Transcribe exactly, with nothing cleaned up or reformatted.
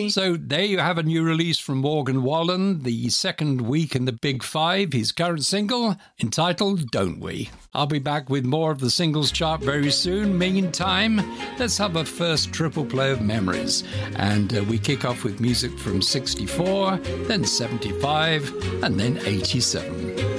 me. So there you have a new release from Morgan Wallen, the second week in the Big Five, his current single entitled Don't We. I'll be back with more of the singles chart very soon. Meantime, let's have a first triple play of memories. And uh, we kick off with music from sixty-four, then seventy-five, and then eighty-seven.